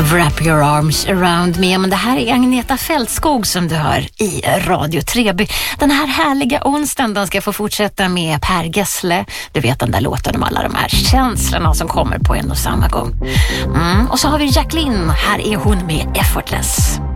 Wrap your arms around me. Men det här är Agneta Fältskog som du hör i Radio Treby. Den här härliga onsdagen den ska få fortsätta med Per Gessle. Du vet den där låten om alla de här känslorna som kommer på en och samma gång. Och så har vi Jacqueline. Här är hon med Effortless.